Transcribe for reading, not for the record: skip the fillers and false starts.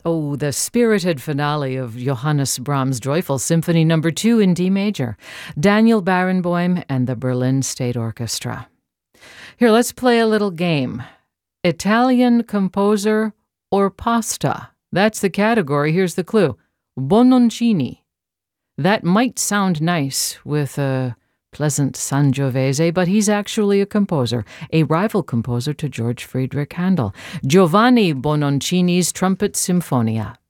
Oh, the spirited finale of Johannes Brahms' Joyful Symphony No. 2 in D major, Daniel Barenboim and the Berlin State Orchestra. Here, let's play a little game. Italian composer or pasta? That's the category. Here's the clue. Bononcini. That might sound nice with a pleasant Sangiovese, but he's actually a composer, a rival composer to George Friedrich Handel. Giovanni Bononcini's Trumpet Symphonia.